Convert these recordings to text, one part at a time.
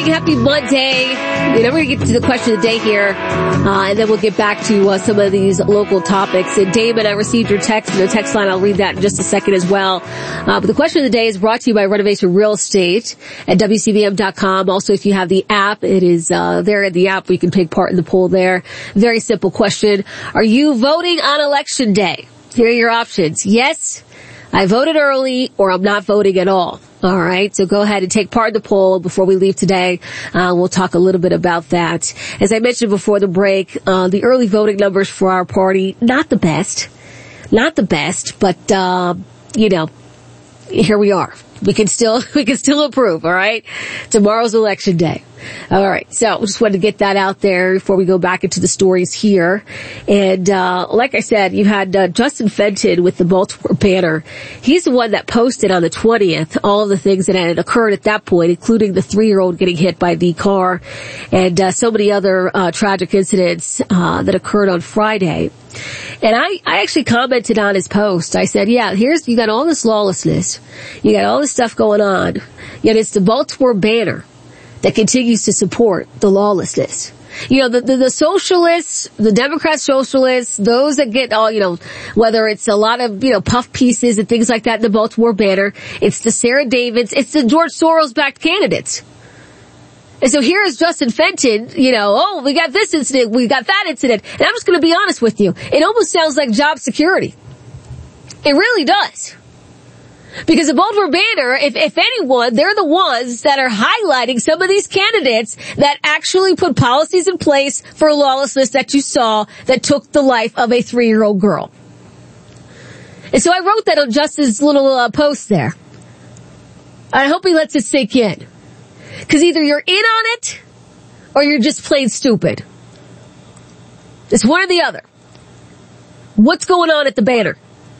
Happy Monday. We're going to get to the question of the day here, and then we'll get back to some of these local topics. And Damon, I received your text in the text line. I'll read that in just a second as well. But the question of the day is brought to you by Renovation Real Estate at WCBM.com. Also, if you have the app, it is there in the app where you can take part in the poll there. Very simple question. Are you voting on Election Day? Here are your options. Yes, I voted early, or I'm not voting at all. All right, so go ahead and take part in the poll before we leave today. We'll talk a little bit about that. As I mentioned before the break, the early voting numbers for our party, not the best, but, here we are. We can still improve, all right? Tomorrow's Election Day. All right, so just wanted to get that out there before we go back into the stories here. And like I said, you had Justin Fenton with the Baltimore Banner. He's the one that posted on the 20th all of the things that had occurred at that point, including the 3-year-old getting hit by the car and so many other tragic incidents that occurred on Friday. And I actually commented on his post. I said, yeah, you got all this lawlessness. You got all this stuff going on. Yet it's the Baltimore Banner that continues to support the lawlessness. The socialists, the Democrat socialists, those that get all, whether it's a lot of, puff pieces and things like that in the Baltimore Banner, it's the Sarah Davids, it's the George Soros-backed candidates. And so here is Justin Fenton, we got this incident, we got that incident. And I'm just going to be honest with you. It almost sounds like job security. It really does. Because the Baltimore Banner, if anyone, they're the ones that are highlighting some of these candidates that actually put policies in place for lawlessness that you saw that took the life of a 3-year-old girl. And so I wrote that on Justin's little post there. I hope he lets it sink in. Because either you're in on it, or you're just plain stupid. It's one or the other. What's going on at the Banner?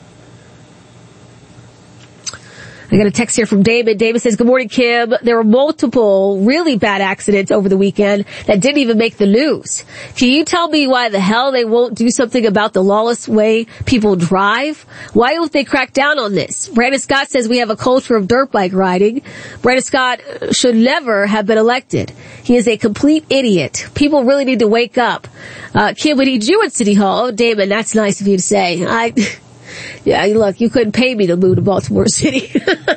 I got a text here from David. David says, good morning, Kim. There were multiple really bad accidents over the weekend that didn't even make the news. Can you tell me why the hell they won't do something about the lawless way people drive? Why won't they crack down on this? Brandon Scott says we have a culture of dirt bike riding. Brandon Scott should never have been elected. He is a complete idiot. People really need to wake up. Kim, we need you at City Hall. Oh, Damon, that's nice of you to say. Yeah, look, you couldn't pay me to move to Baltimore City.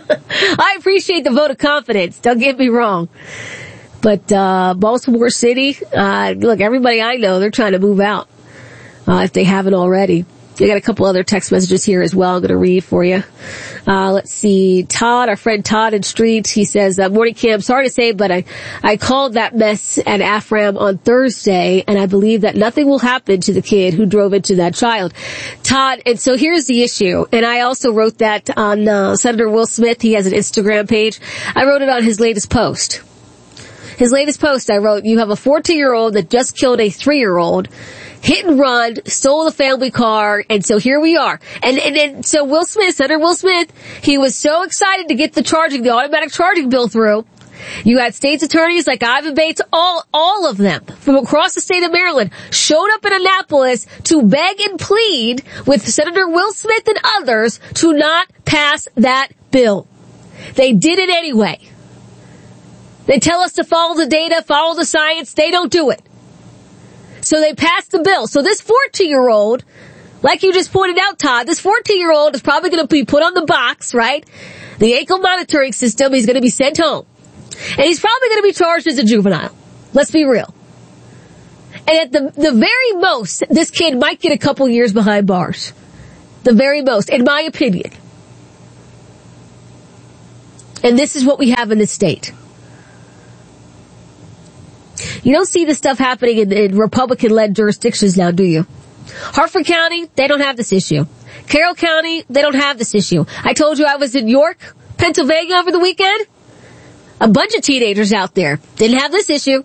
I appreciate the vote of confidence. Don't get me wrong. But, Baltimore City, look, everybody I know, they're trying to move out, if they haven't already. I got a couple other text messages here as well I'm going to read for you. Let's see. Todd, our friend Todd in Street, he says, morning, Kim. Sorry to say, but I called that mess at Afram on Thursday, and I believe that nothing will happen to the kid who drove into that child. Todd, and so here's the issue, and I also wrote that on Senator Will Smith. He has an Instagram page. I wrote it on his latest post. His latest post, I wrote, you have a 14-year-old that just killed a 3-year-old, hit and run, stole the family car, and so here we are. And so Will Smith, Senator Will Smith, he was so excited to get the automatic charging bill through. You had state's attorneys like Ivan Bates, all of them from across the state of Maryland showed up in Annapolis to beg and plead with Senator Will Smith and others to not pass that bill. They did it anyway. They tell us to follow the data, follow the science. They don't do it. So they passed the bill. So this 14-year-old, like you just pointed out, Todd, this 14-year-old is probably going to be put on the box, right? The ankle monitoring system, he's going to be sent home. And he's probably going to be charged as a juvenile. Let's be real. And at the very most, this kid might get a couple years behind bars. The very most, in my opinion. And this is what we have in this state. You don't see this stuff happening in Republican-led jurisdictions now, do you? Harford County, they don't have this issue. Carroll County, they don't have this issue. I told you I was in York, Pennsylvania over the weekend. A bunch of teenagers out there didn't have this issue.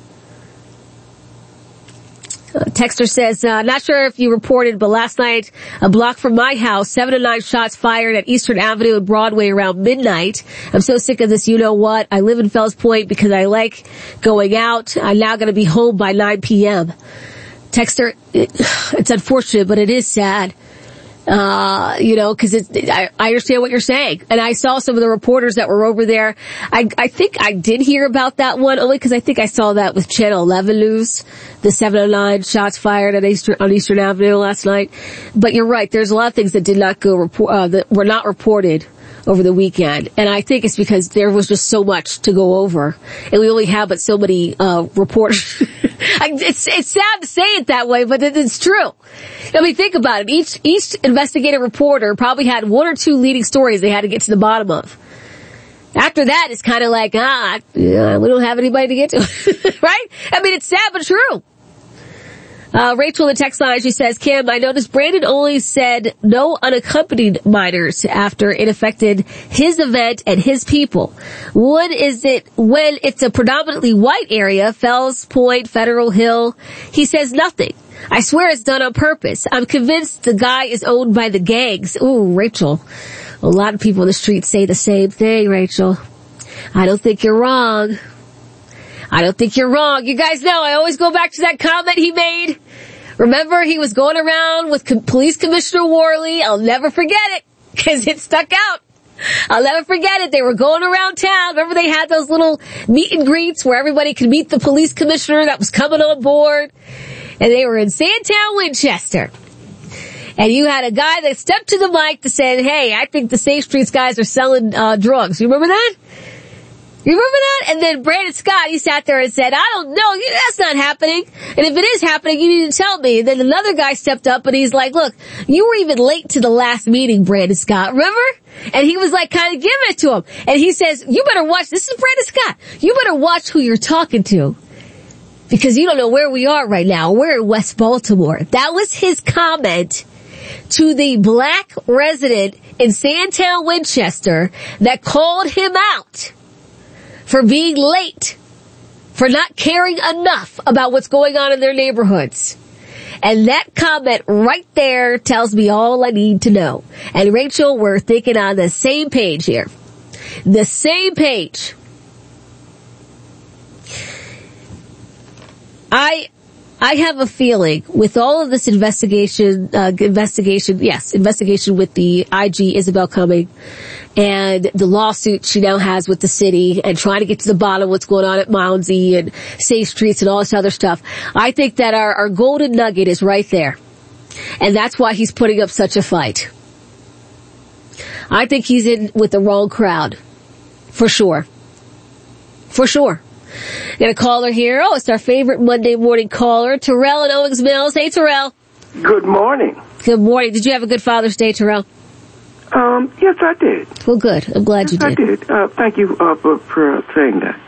Texter says, not sure if you reported, but last night, a block from my house, 7 to 9 shots fired at Eastern Avenue and Broadway around midnight. I'm so sick of this, you know what? I live in Fells Point because I like going out. I'm now going to be home by 9 p.m. Texter, it's unfortunate, but it is sad Cause I understand what you're saying. And I saw some of the reporters that were over there. I think I did hear about that one only because I think I saw that with Channel 11 News, the 709 shots fired on Eastern Avenue last night. But you're right. There's a lot of things that did not that were not reported over the weekend. And I think it's because there was just so much to go over. And we only have but so many, reporters. It's sad to say it that way, but it's true. I mean, think about it. Each investigative reporter probably had one or two leading stories they had to get to the bottom of. After that, it's kind of like, we don't have anybody to get to. Right? I mean, it's sad but true. Rachel in the text line, she says, Kim, I noticed Brandon only said no unaccompanied minors after it affected his event and his people. When it's a predominantly white area, Fells Point, Federal Hill, he says nothing. I swear it's done on purpose. I'm convinced the guy is owned by the gangs. Ooh, Rachel. A lot of people in the street say the same thing, Rachel. I don't think you're wrong. I don't think you're wrong. You guys know I always go back to that comment he made. Remember, he was going around with Police Commissioner Worley. I'll never forget it because it stuck out. I'll never forget it. They were going around town. Remember they had those little meet and greets where everybody could meet the police commissioner that was coming on board. And they were in Sandtown, Winchester. And you had a guy that stepped to the mic to say, hey, I think the Safe Streets guys are selling drugs. You remember that? You remember that? And then Brandon Scott, he sat there and said, I don't know, that's not happening. And if it is happening, you need to tell me. And then another guy stepped up and he's like, look, you were even late to the last meeting, Brandon Scott, remember? And he was like kind of giving it to him. And he says, you better watch, this is Brandon Scott, you better watch who you're talking to. Because you don't know where we are right now. We're in West Baltimore. That was his comment to the black resident in Sandtown, Winchester that called him out for being late, for not caring enough about what's going on in their neighborhoods. And that comment right there tells me all I need to know. And Rachel, we're thinking on the same page here. The same page. I have a feeling with all of this investigation with the IG Isabel Cumming and the lawsuit she now has with the city and trying to get to the bottom of what's going on at Moundsy and Safe Streets and all this other stuff. I think that our golden nugget is right there. And that's why he's putting up such a fight. I think he's in with the wrong crowd. For sure. For sure. Got a caller here. Oh, it's our favorite Monday morning caller, Terrell in Owings Mills. Hey, Terrell. Good morning. Good morning. Did you have a good Father's Day, Terrell? Yes, I did. Well, good. I'm glad you did. I did. Thank you for saying that.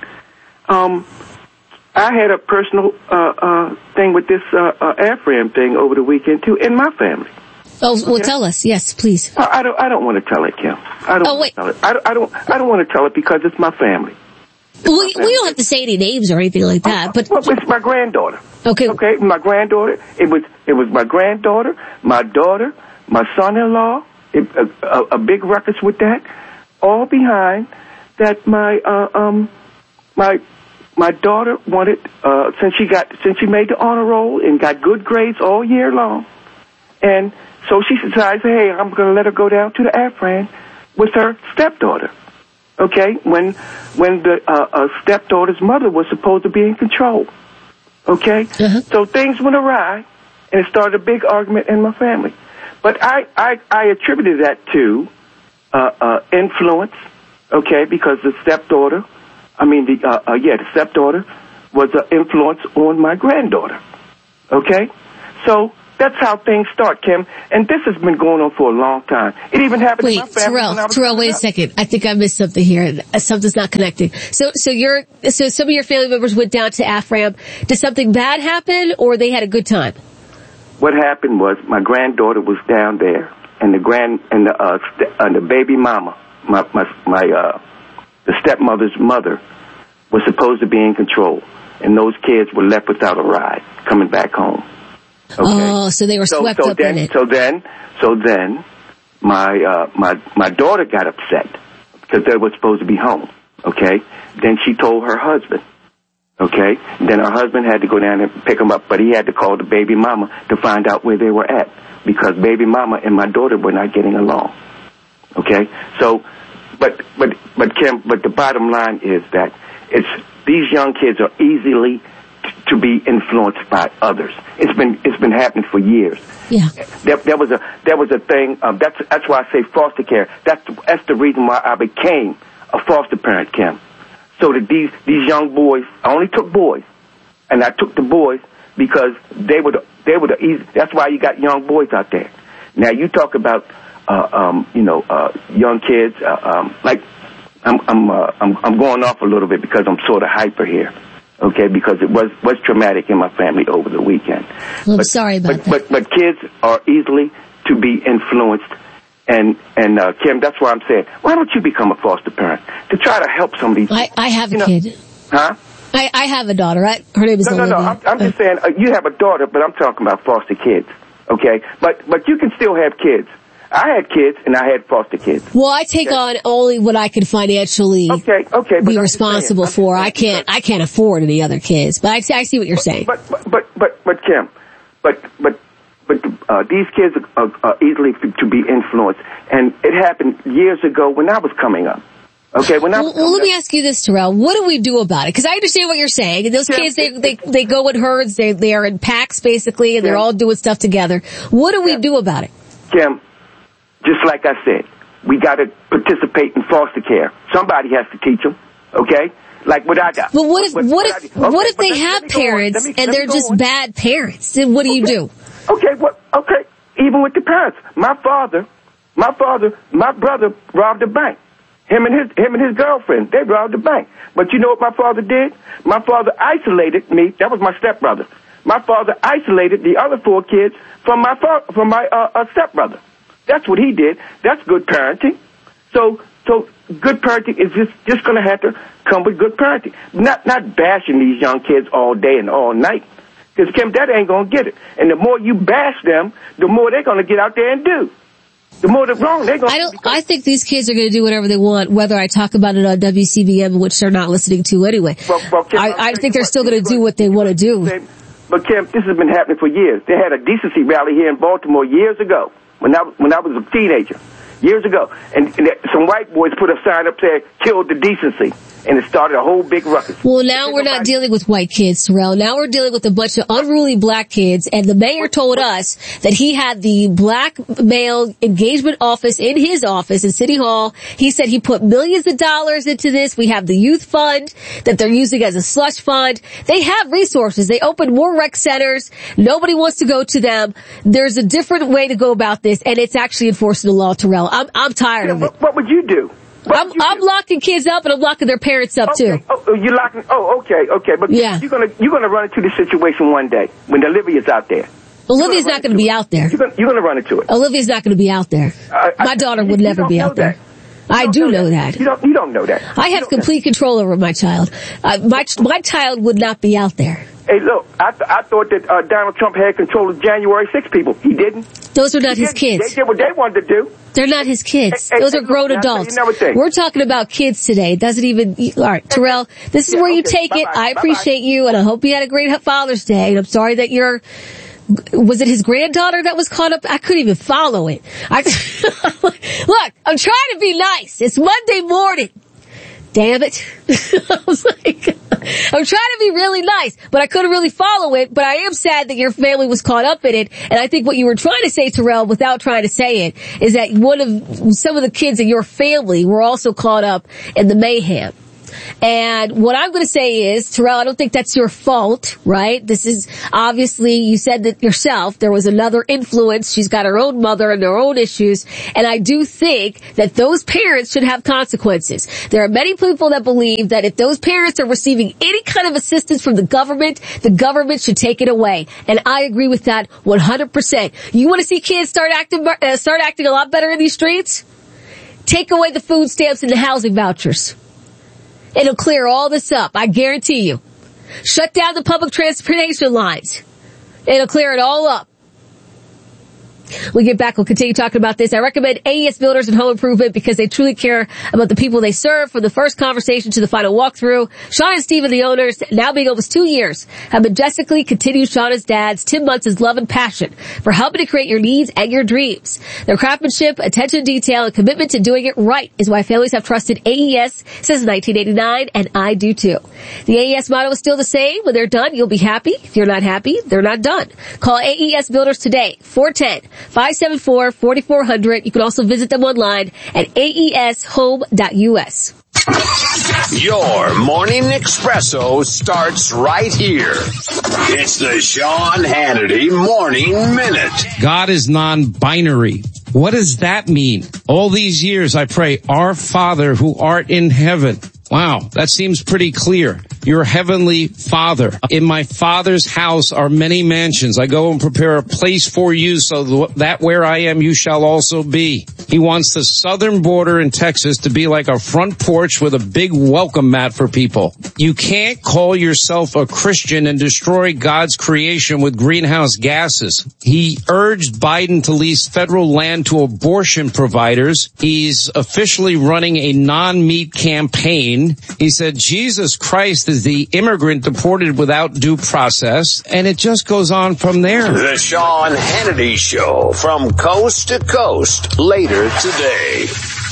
I had a personal thing with this AFRAM thing over the weekend too in my family. Oh, well, tell us. Yes, please. I don't want to tell it, Kim. I don't want to tell it. I don't want to tell it because it's my family. We don't have to say any names or anything like that, but well, it's my granddaughter. Okay. Okay, my granddaughter. It was my granddaughter, my daughter, my son-in-law. A big ruckus with that. All behind that my daughter wanted since she made the honor roll and got good grades all year long, and so she decides, hey, I'm going to let her go down to the AFRAM with her stepdaughter. Okay, when the stepdaughter's mother was supposed to be in control. Okay, So things went awry, and it started a big argument in my family. But I attributed that to influence. Okay, because the stepdaughter, the stepdaughter was an influence on my granddaughter. Okay, so that's how things start, Kim. And this has been going on for a long time. It even happened in my family. Terrell, wait a second. I think I missed something here. Something's not connecting. So some of your family members went down to AFRAM. Did something bad happen, or they had a good time? What happened was my granddaughter was down there, and the baby mama, the stepmother's mother, was supposed to be in control, and those kids were left without a ride coming back home. Okay. Oh, so they were swept up in it. So then, my daughter got upset because they were supposed to be home. Okay. Then she told her husband. Okay. Then her husband had to go down and pick them up, but he had to call the baby mama to find out where they were at. because baby mama and my daughter were not getting along. Okay? So, but Kim, but the bottom line is that these young kids are easily to be influenced by others. It's been happening for years. Yeah. There was a thing. That's why I say foster care. That's the reason why I became a foster parent, Kim. So that these young boys, I only took boys, and I took the boys because they were the easy. That's why you got young boys out there. Now you talk about young kids. Like I'm going off a little bit because I'm sort of hyper here. Okay, because it was traumatic in my family over the weekend. Well, I'm sorry about that. But kids are easily to be influenced, and Kim, that's why I'm saying, why don't you become a foster parent to try to help some of these? I have a kid. Huh? I have a daughter. Her name is Olivia. No. I'm just saying you have a daughter, but I'm talking about foster kids. Okay, but you can still have kids. I had kids and I had foster kids. Well, I take on only what I can financially be responsible for. I can't afford any other kids. But I see what you're saying. But Kim, these kids are easily to be influenced, and it happened years ago when I was coming up. Okay, let me ask you this, Terrell. What do we do about it? Because I understand what you're saying. And those kids, they go in herds. They are in packs basically, and they're all doing stuff together. What do we do about it? Kim, just like I said, we got to participate in foster care. Somebody has to teach them, okay? Like what I got. But what if they have parents and they're just bad parents? Then what do you do? Okay, even with the parents. My brother robbed a bank. Him and his girlfriend, they robbed the bank. But you know what my father did? My father isolated me. That was my stepbrother. My father isolated the other 4 kids from my stepbrother. That's what he did. That's good parenting. So good parenting is just going to have to come with good parenting. Not bashing these young kids all day and all night. Because, Kim, that ain't going to get it. And the more you bash them, the more they're going to get out there and do. The more they're wrong, they're going to... I think these kids are going to do whatever they want, whether I talk about it on WCBM, which they're not listening to anyway. Well, Kim, I think they're still going to do what they want to do. But, Kim, this has been happening for years. They had a decency rally here in Baltimore years ago. When I was a teenager, years ago, and some white boys put a sign up there, "Kill the decency," and it started a whole big ruckus. Well, now we're not dealing with white kids, Terrell. Now we're dealing with a bunch of unruly black kids, and the mayor told us that he had the black male engagement office in his office in City Hall. He said he put millions of dollars into this. We have the youth fund that they're using as a slush fund. They have resources. They opened more rec centers. Nobody wants to go to them. There's a different way to go about this, and it's actually enforcing the law, Terrell. I'm tired of it. What would you do? I'm locking kids up, and I'm locking their parents up too. Oh, you're locking. Oh, okay. But yeah, you're gonna run into this situation one day when Olivia's out there. Olivia's not going to be out there. You're gonna run into it. Olivia's not going to be out there. My daughter would never be out there. I do know that. You don't know that. I have complete control over my child. My child would not be out there. Hey, look, I thought that Donald Trump had control of January 6 people. He didn't. Those are not his kids. They did what they wanted to do. They're not his kids. Those are grown adults. We're talking about kids today. It doesn't even... All right, Terrell, this is where you take it. I appreciate you, and I hope you had a great Father's Day. And I'm sorry that was it his granddaughter that was caught up? I couldn't even follow it. Look, I'm trying to be nice. It's Monday morning. Damn it. I was like, I'm trying to be really nice, but I couldn't really follow it. But I am sad that your family was caught up in it. And I think what you were trying to say, Terrell, without trying to say it, is that some of the kids in your family were also caught up in the mayhem. And what I'm going to say is, Terrell, I don't think that's your fault, right? This is obviously, you said that yourself, there was another influence. She's got her own mother and her own issues. And I do think that those parents should have consequences. There are many people that believe that if those parents are receiving any kind of assistance from the government should take it away. And I agree with that 100%. You want to see kids start acting a lot better in these streets? Take away the food stamps and the housing vouchers. It'll clear all this up. I guarantee you. Shut down the public transportation lines. It'll clear it all up. We get back, we'll continue talking about this. I recommend AES Builders and Home Improvement because they truly care about the people they serve. From the first conversation to the final walkthrough, Sean and Steve, the owners, now being almost 2 years, have majestically continued Sean as dad's 10 months' love and passion for helping to create your needs and your dreams. Their craftsmanship, attention to detail, and commitment to doing it right is why families have trusted AES since 1989, and I do too. The AES motto is still the same. When they're done, you'll be happy. If you're not happy, they're not done. Call AES Builders today, 410-574-4400. You can also visit them online at aeshome.us. Your morning espresso starts right here. It's the Sean Hannity Morning Minute. God is non-binary. What does that mean? All these years I pray, Our Father who art in heaven. Wow, that seems pretty clear. Your heavenly Father. In my Father's house are many mansions. I go and prepare a place for you so that where I am you shall also be. He wants the southern border in Texas to be like a front porch with a big welcome mat for people. You can't call yourself a Christian and destroy God's creation with greenhouse gases. He urged Biden to lease federal land to abortion providers. He's officially running a non-meat campaign. He said Jesus Christ is the immigrant deported without due process, and it just goes on from there. The Sean Hannity Show from coast to coast later today.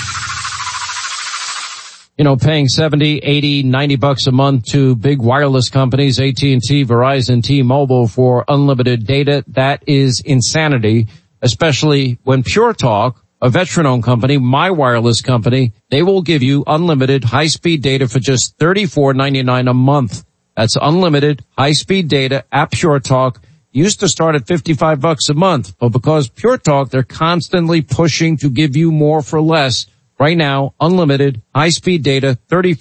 You know, paying $70, $80, $90 a month to big wireless companies, AT&T, Verizon, T-Mobile for unlimited data, that is insanity, especially when Pure Talk, a veteran-owned company, my wireless company, they will give you unlimited high-speed data for just $34.99 a month. That's unlimited high-speed data at Pure Talk. Used to start at $55 a month, but because Pure Talk, they're constantly pushing to give you more for less. Right now, unlimited high-speed data,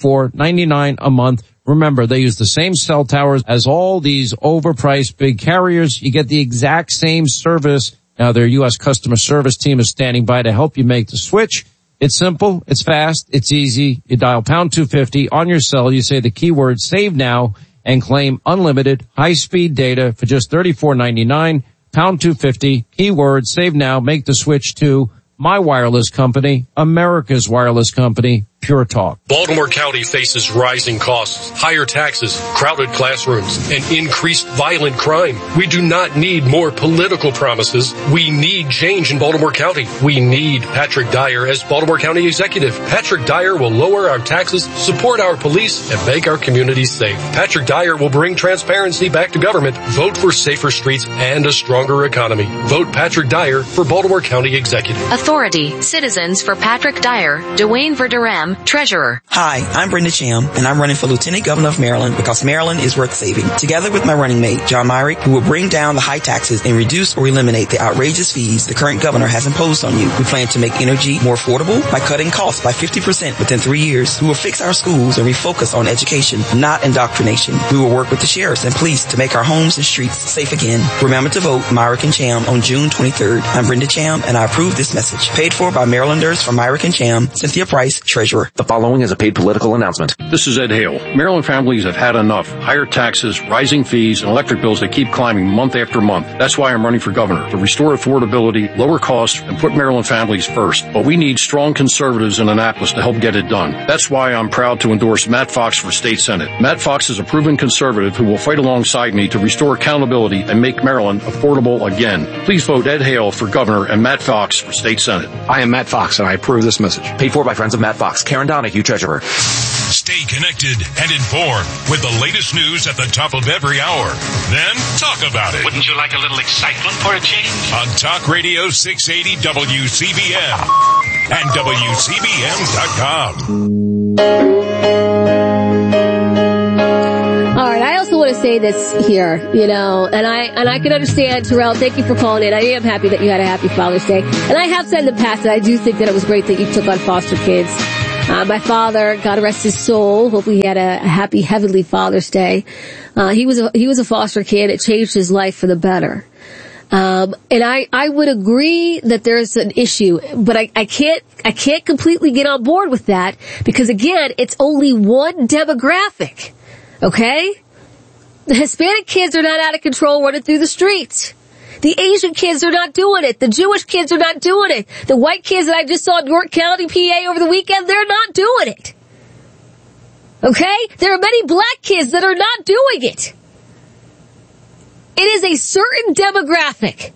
$34.99 a month. Remember, they use the same cell towers as all these overpriced big carriers. You get the exact same service. Now, their U.S. customer service team is standing by to help you make the switch. It's simple, it's fast, it's easy. You dial pound 250 on your cell. You say the keyword save now and claim unlimited high-speed data for just $34.99. Pound 250, keyword save now. Make the switch to my wireless company, America's wireless company, Pure Talk. Baltimore County faces rising costs, higher taxes, crowded classrooms, and increased violent crime. We do not need more political promises. We need change in Baltimore County. We need Patrick Dyer as Baltimore County Executive. Patrick Dyer will lower our taxes, support our police, and make our communities safe. Patrick Dyer will bring transparency back to government. Vote for safer streets and a stronger economy. Vote Patrick Dyer for Baltimore County Executive. Authority. Citizens for Patrick Dyer. Dwayne Verderam, Treasurer. Hi, I'm Brenda Cham, and I'm running for Lieutenant Governor of Maryland because Maryland is worth saving. Together with my running mate, John Myrick, we will bring down the high taxes and reduce or eliminate the outrageous fees the current governor has imposed on you. We plan to make energy more affordable by cutting costs by 50% within 3 years. We will fix our schools and refocus on education, not indoctrination. We will work with the sheriffs and police to make our homes and streets safe again. Remember to vote Myrick and Cham on June 23rd. I'm Brenda Cham, and I approve this message. Paid for by Marylanders from Myrick and Cham, Cynthia Price, Treasurer. The following is a paid political announcement. This is Ed Hale. Maryland families have had enough. Higher taxes, rising fees, and electric bills that keep climbing month after month. That's why I'm running for governor, to restore affordability, lower costs, and put Maryland families first. But we need strong conservatives in Annapolis to help get it done. That's why I'm proud to endorse Matt Fox for state senate. Matt Fox is a proven conservative who will fight alongside me to restore accountability and make Maryland affordable again. Please vote Ed Hale for governor and Matt Fox for state senate. I am Matt Fox, and I approve this message. Paid for by friends of Matt Fox. Karen Donahue, Treasurer. Stay connected and informed with the latest news at the top of every hour. Then talk about it. Wouldn't you like a little excitement for a change? On Talk Radio 680 WCBM and WCBM.com. All right, I also want to say this here, and I can understand, Terrell, thank you for calling in. I am happy that you had a happy Father's Day. And I have said in the past that I do think that it was great that you took on foster kids. My father, God rest his soul, hopefully he had a happy heavenly Father's Day. He was a foster kid. It changed his life for the better. And I would agree that there's an issue, but I can't completely get on board with that because again, it's only one demographic. Okay? The Hispanic kids are not out of control running through the streets. The Asian kids are not doing it. The Jewish kids are not doing it. The white kids that I just saw in York County, PA over the weekend, they're not doing it. Okay? There are many black kids that are not doing it. It is a certain demographic.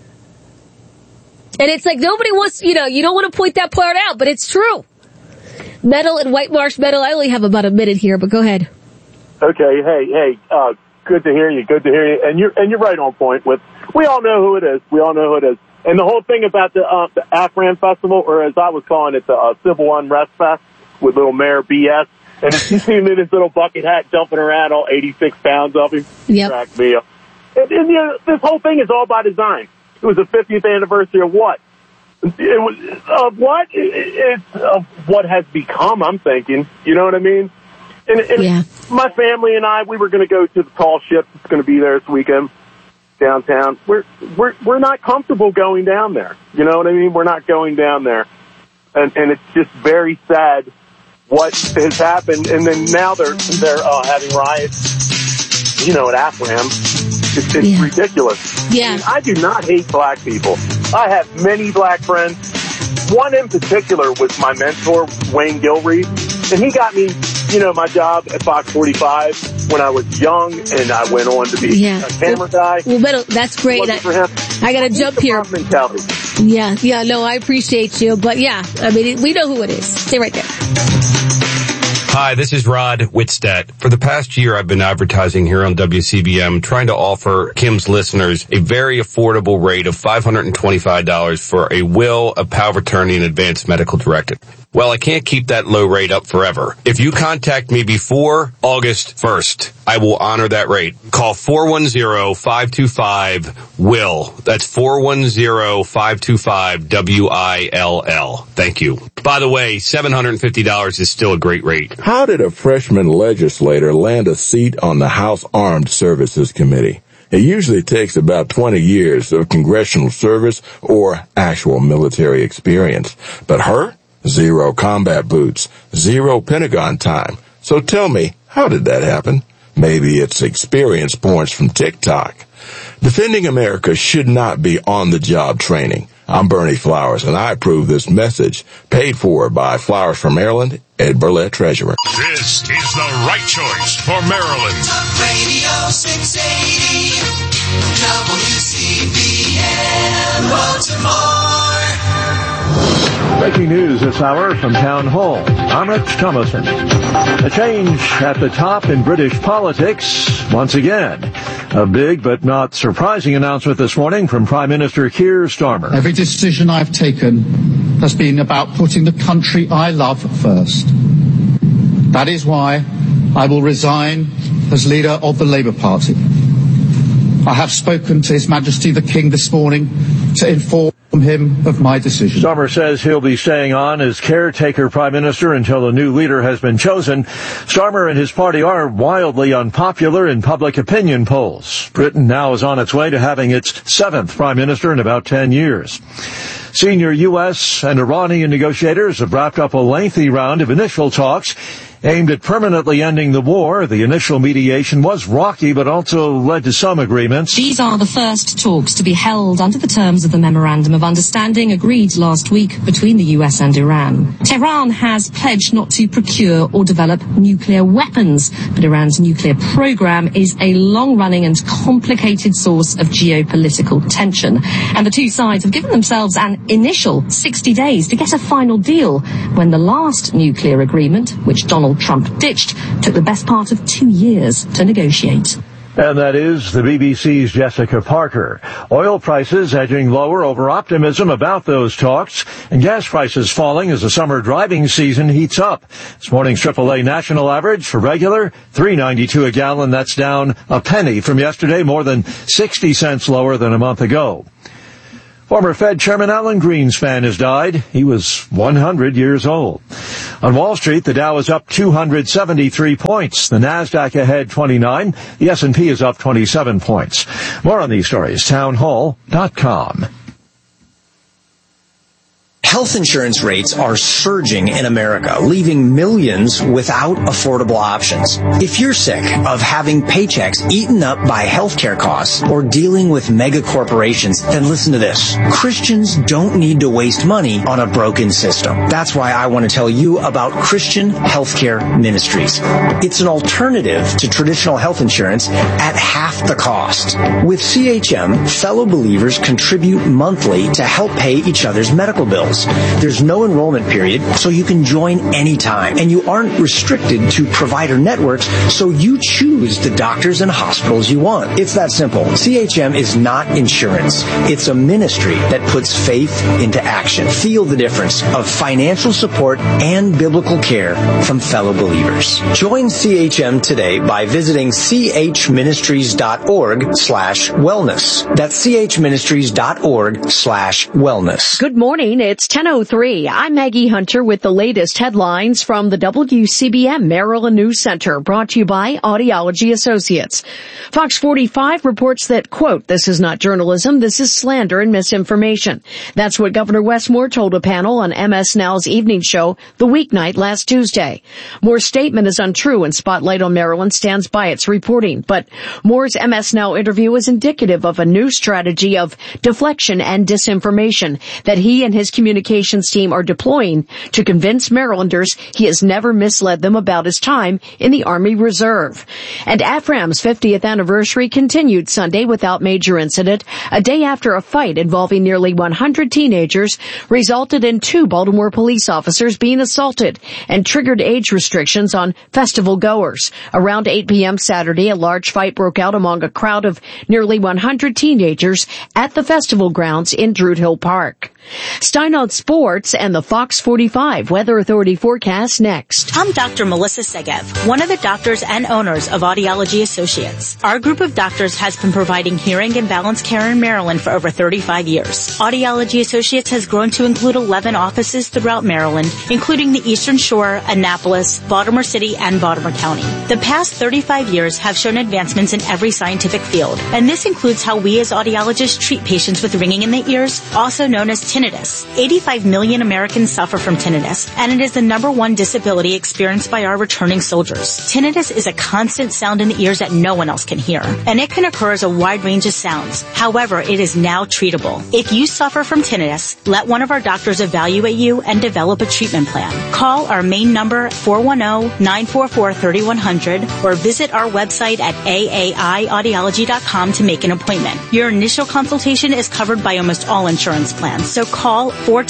And it's like nobody wants, you don't want to point that part out, but it's true. Metal and White Marsh Metal, I only have about a minute here, but go ahead. Okay, hey, good to hear you, And you're right on point with, we all know who it is. And the whole thing about the Afran Festival, or as I was calling it, the Civil Unrest Fest with little Mayor BS. And you see him in his little bucket hat jumping around, all 86 pounds of him. Yep. Cracked me up. And this whole thing is all by design. It was the 50th anniversary of what? It was of what? It's of what has become, I'm thinking. You know what I mean? And my family and I, we were going to go to the Tall Ships. It's going to be there this weekend downtown. We're not comfortable going down there. You know what I mean? We're not going down there. And it's just very sad what has happened. And then now they're having riots, at Afram. It's ridiculous. Yeah. I mean, I do not hate black people. I have many black friends. One in particular was my mentor, Wayne Gilreath. And he got me, my job at Fox 45 when I was young, and I went on to be a camera guy. Well, that's great. I got to jump here. Yeah, no, I appreciate you. But we know who it is. Stay right there. Hi, this is Rod Whitstead. For the past year, I've been advertising here on WCBM, trying to offer Kim's listeners a very affordable rate of $525 for a will, a power of attorney, and advanced medical directive. Well, I can't keep that low rate up forever. If you contact me before August 1st, I will honor that rate. Call 410-525-WILL. That's 410-525-WILL. Thank you. By the way, $750 is still a great rate. How did a freshman legislator land a seat on the House Armed Services Committee? It usually takes about 20 years of congressional service or actual military experience. But her? 0 combat boots, 0 Pentagon time. So tell me, how did that happen? Maybe it's experience points from TikTok. Defending America should not be on-the-job training. I'm Bernie Flowers, and I approve this message, paid for by Flowers for Maryland, Ed Burlett, Treasurer. This is the right choice for Maryland. Talk Radio 680, WCBM Baltimore. Breaking news this hour from Town Hall. I'm Rich Thomason. A change at the top in British politics once again. A big but not surprising announcement this morning from Prime Minister Keir Starmer. Every decision I've taken has been about putting the country I love first. That is why I will resign as leader of the Labour Party. I have spoken to His Majesty the King this morning to inform him of my decision. Starmer says he'll be staying on as caretaker prime minister until a new leader has been chosen. Starmer and his party are wildly unpopular in public opinion polls. Britain now is on its way to having its 7th prime minister in about 10 years. Senior U.S. and Iranian negotiators have wrapped up a lengthy round of initial talks aimed at permanently ending the war. The initial mediation was rocky, but also led to some agreements. These are the first talks to be held under the terms of the Memorandum of Understanding agreed last week between the US and Iran. Tehran has pledged not to procure or develop nuclear weapons, but Iran's nuclear program is a long-running and complicated source of geopolitical tension. And the two sides have given themselves an initial 60 days to get a final deal, when the last nuclear agreement, which Donald Trump ditched, took the best part of 2 years to negotiate. And that is the BBC's Jessica Parker. Oil prices edging lower over optimism about those talks, and gas prices falling as the summer driving season heats up. This morning's AAA national average for regular, $3.92 a gallon. That's down a penny from yesterday, more than 60 cents lower than a month ago. Former Fed Chairman Alan Greenspan has died. He was 100 years old. On Wall Street, the Dow is up 273 points. The Nasdaq ahead 29. The S&P is up 27 points. More on these stories, townhall.com. Health insurance rates are surging in America, leaving millions without affordable options. If you're sick of having paychecks eaten up by healthcare costs or dealing with mega corporations, then listen to this. Christians don't need to waste money on a broken system. That's why I want to tell you about Christian Healthcare Ministries. It's an alternative to traditional health insurance at half the cost. With CHM, fellow believers contribute monthly to help pay each other's medical bills. There's no enrollment period, so you can join anytime. And you aren't restricted to provider networks, so you choose the doctors and hospitals you want. It's that simple. CHM is not insurance. It's a ministry that puts faith into action. Feel the difference of financial support and biblical care from fellow believers. Join CHM today by visiting chministries.org/wellness. That's chministries.org/wellness. Good morning. It's 10:03. I'm Maggie Hunter with the latest headlines from the WCBM Maryland News Center, brought to you by Audiology Associates. Fox 45 reports that, quote, "This is not journalism, this is slander and misinformation." That's what Governor Wes Moore told a panel on MS Now's evening show The Weeknight last Tuesday. Moore's statement is untrue, and Spotlight on Maryland stands by its reporting. But Moore's MS Now interview is indicative of a new strategy of deflection and disinformation that he and his communications team are deploying to convince Marylanders he has never misled them about his time in the Army Reserve. And AFRAM's 50th anniversary continued Sunday without major incident, a day after a fight involving nearly 100 teenagers resulted in 2 Baltimore police officers being assaulted and triggered age restrictions on festival goers. Around 8 p.m. Saturday, a large fight broke out among a crowd of nearly 100 teenagers at the festival grounds in Druid Hill Park. Stein on Sports and the Fox 45 Weather Authority forecast next. I'm Dr. Melissa Segev, one of the doctors and owners of Audiology Associates. Our group of doctors has been providing hearing and balance care in Maryland for over 35 years. Audiology Associates has grown to include 11 offices throughout Maryland, including the Eastern Shore, Annapolis, Baltimore City, and Baltimore County. The past 35 years have shown advancements in every scientific field, and this includes how we as audiologists treat patients with ringing in the ears, also known as tinnitus. 85 million Americans suffer from tinnitus, and it is the #1 disability experienced by our returning soldiers. Tinnitus is a constant sound in the ears that no one else can hear, and it can occur as a wide range of sounds. However, it is now treatable. If you suffer from tinnitus, let one of our doctors evaluate you and develop a treatment plan. Call our main number 410-944-3100 or visit our website at aaiaudiology.com to make an appointment. Your initial consultation is covered by almost all insurance plans, so call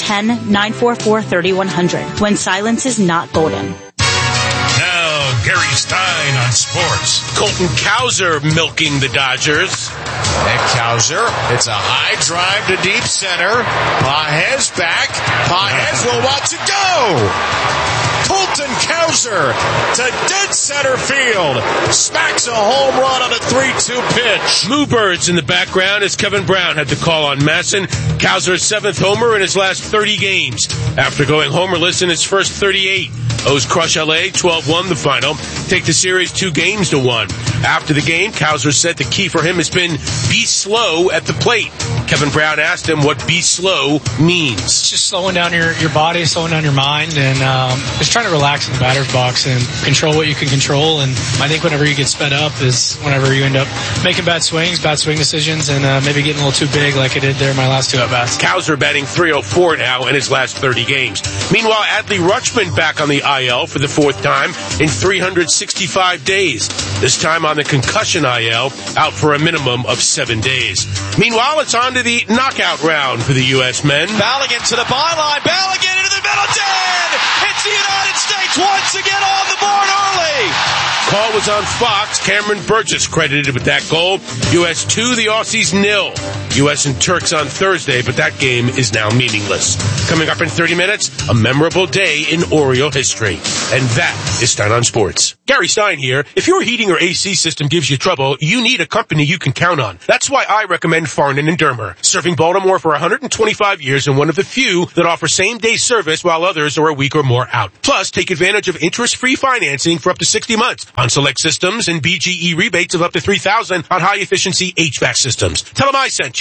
410-944-3100 when silence is not golden. Now, Gary Stein on sports. Colton Cowser milking the Dodgers. And Cowser, it's a high drive to deep center. Pages back. Pages will want to go. Colton Cowser to dead center field. Smacks a home run on a 3-2 pitch. Moo birds in the background as Kevin Brown had to call on Masson. Cowser's 7th homer in his last 30 games after going homerless in his first 38. O's crush LA 12-1 the final. Take the series 2-1. After the game, Cowser said the key for him has been be slow at the plate. Kevin Brown asked him what be slow means. It's just slowing down your body, slowing down your mind, and just trying to relax in the batter's box and control what you can control. And I think whenever you get sped up is whenever you end up making bad swing decisions, and maybe getting a little too big like I did there in my last 2 at-bats. Cowser batting .304 now in his last 30 games. Meanwhile, Adley Rutschman back on the IL for the 4th time in 365 days. This time on the concussion IL, out for a minimum of 7 days. Meanwhile, it's on to the knockout round for the U.S. men. Balligan to the byline. Balligan into the middle. Dead! It's the United States once again on the board early. Call was on Fox. Cameron Burgess credited with that goal. U.S. 2, the Aussies 0. U.S. and Turks on Thursday, but that game is now meaningless. Coming up in 30 minutes, a memorable day in Oriole history. And that is Stein on Sports. Gary Stein here. If your heating or AC system gives you trouble, you need a company you can count on. That's why I recommend Farnan and Dermer. Serving Baltimore for 125 years and one of the few that offer same-day service while others are a week or more out. Plus, take advantage of interest-free financing for up to 60 months on select systems and BGE rebates of up to $3,000 on high-efficiency HVAC systems. Tell them I sent you.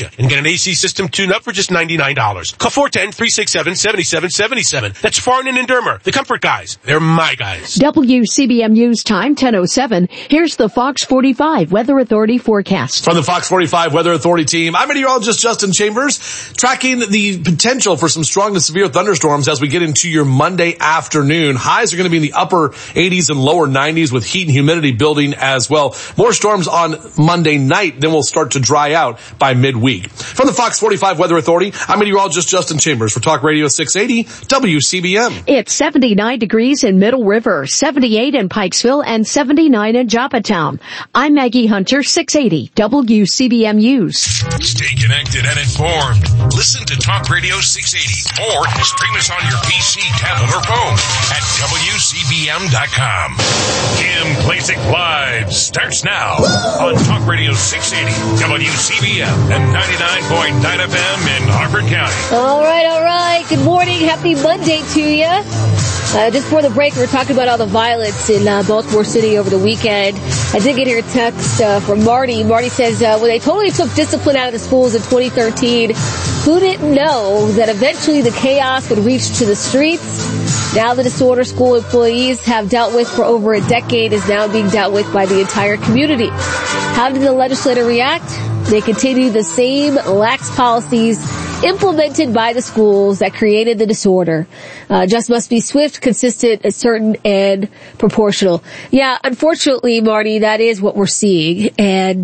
you and get an AC system tune-up for just $99. Call 410-367-7777. That's Farnan and Dermer, the Comfort Guys. They're my guys. WCBM News Time, 10:07. Here's the Fox 45 Weather Authority forecast. From the Fox 45 Weather Authority team, I'm meteorologist Justin Chambers, tracking the potential for some strong to severe thunderstorms as we get into your Monday afternoon. Highs are going to be in the upper 80s and lower 90s with heat and humidity building as well. More storms on Monday night, then we'll start to dry out by midweek. From the Fox 45 Weather Authority, I'm meteorologist Justin Chambers for Talk Radio 680 WCBM. It's 79 degrees in Middle River, 78 in Pikesville, and 79 in Joppatown. I'm Maggie Hunter, 680 WCBM News. Stay connected and informed. Listen to Talk Radio 680 or stream us on your PC, tablet, or phone at WCBM.com. Kim Klacik Live starts now on Talk Radio 680 WCBM and 99.9 FM in Harford County. All right. Good morning. Happy Monday to you. Just before the break, we were talking about all the violence in Baltimore City over the weekend. I did get here a text from Marty. Marty says, when they totally took discipline out of the schools in 2013, who didn't know that eventually the chaos would reach to the streets? Now the disorder school employees have dealt with for over a decade is now being dealt with by the entire community. How did the legislator react? They continue the same lax policies implemented by the schools that created the disorder. Just must be swift, consistent, certain, and proportional. Yeah, unfortunately, Marty, that is what we're seeing. And,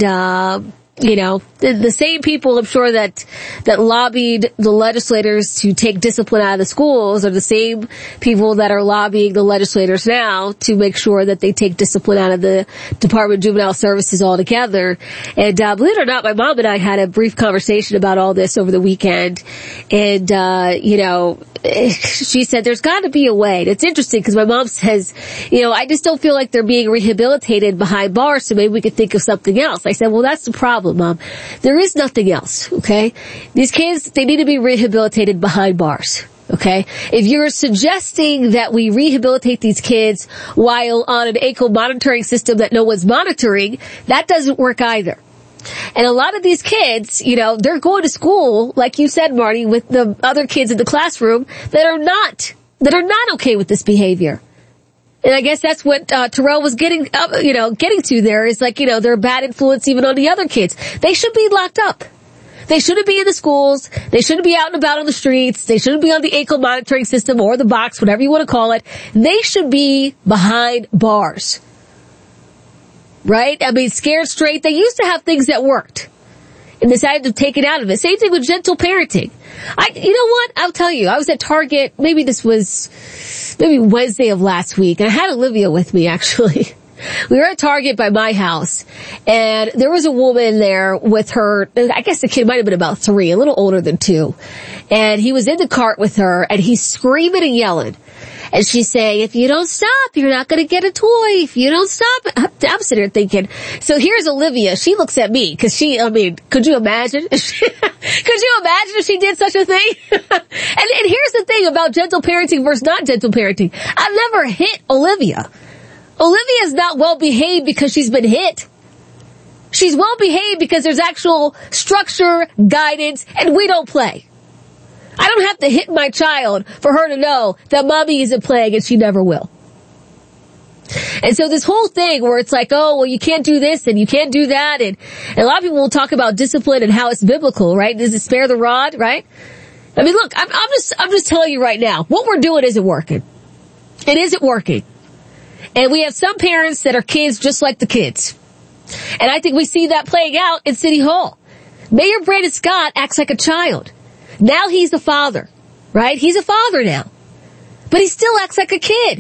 the same people, I'm sure, that lobbied the legislators to take discipline out of the schools are the same people that are lobbying the legislators now to make sure that they take discipline out of the Department of Juvenile Services altogether. And believe it or not, my mom and I had a brief conversation about all this over the weekend. And, she said there's got to be a way. It's interesting because my mom says, I just don't feel like they're being rehabilitated behind bars, so maybe we could think of something else. I said, well, that's the problem, Mom. There is nothing else, okay? These kids, they need to be rehabilitated behind bars, okay? If you're suggesting that we rehabilitate these kids while on an ankle monitoring system that no one's monitoring, that doesn't work either. And a lot of these kids, they're going to school, like you said, Marty, with the other kids in the classroom that are not okay with this behavior. And I guess that's what Terrell was getting to there is like, they're a bad influence even on the other kids. They should be locked up. They shouldn't be in the schools. They shouldn't be out and about on the streets. They shouldn't be on the ankle monitoring system or the box, whatever you want to call it. They should be behind bars. Right? I mean, scared straight. They used to have things that worked and decided to take it out of it. Same thing with gentle parenting. You know what? I'll tell you. I was at Target. Maybe Wednesday of last week. And I had Olivia with me, actually. We were at Target by my house, and there was a woman there with her, I guess the kid might have been about 3, a little older than 2. And he was in the cart with her, and he's screaming and yelling. And she's saying, if you don't stop, you're not going to get a toy. If you don't stop. I'm sitting here thinking, so here's Olivia. She looks at me because could you imagine? Could you imagine if she did such a thing? and here's the thing about gentle parenting versus not gentle parenting. I've never hit Olivia. Olivia's not well behaved because she's been hit. She's well behaved because there's actual structure, guidance, and we don't play. I don't have to hit my child for her to know that mommy isn't playing and she never will. And so this whole thing where it's like, oh, well, you can't do this and you can't do that. And a lot of people will talk about discipline and how it's biblical, right? Does it spare the rod, right? I mean, look, I'm just telling you right now, what we're doing isn't working. It isn't working. And we have some parents that are kids just like the kids. And I think we see that playing out in City Hall. Mayor Brandon Scott acts like a child. Now he's a father, right? He's a father now. But he still acts like a kid.